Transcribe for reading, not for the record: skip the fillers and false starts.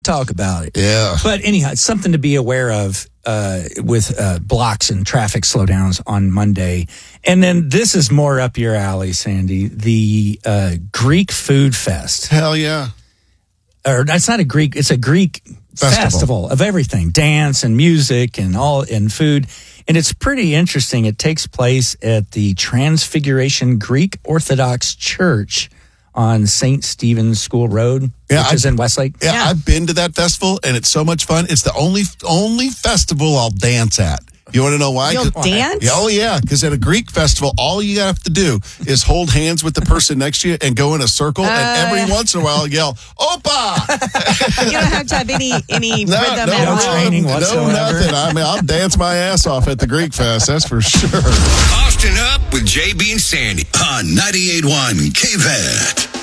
talk about it. Yeah. But anyhow, it's something to be aware of with blocks and traffic slowdowns on Monday. And then this is more up your alley, Sandy, the Greek Food Fest. Hell yeah. Or it's not a Greek, it's a Greek festival of everything, dance and music and food. And it's pretty interesting. It takes place at the Transfiguration Greek Orthodox Church on St. Stephen's School Road, which is in Westlake. Yeah, I've been to that festival, and it's so much fun. It's the only festival I'll dance at. You want to know why? You'll dance? Oh, yeah, because at a Greek festival, all you have to do is hold hands with the person next to you and go in a circle, and every once in a while yell, Opa! You don't have to have any rhythm at no all. training whatsoever. No, nothing. I mean, I'll dance my ass off at the Greek Fest, that's for sure. Austin Up with JB and Sandy on 98.1 KVET.